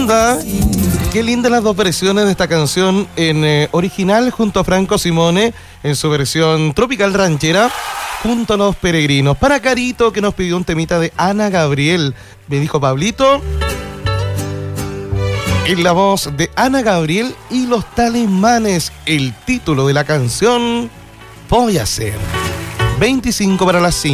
linda. Qué lindas las dos versiones de esta canción en original junto a Franco Simone en su versión tropical ranchera junto a Los Peregrinos. Para Carito, que nos pidió un temita de Ana Gabriel. Me dijo Pablito, en la voz de Ana Gabriel y Los Talismanes, el título de la canción Voy a ser 25 para las 5.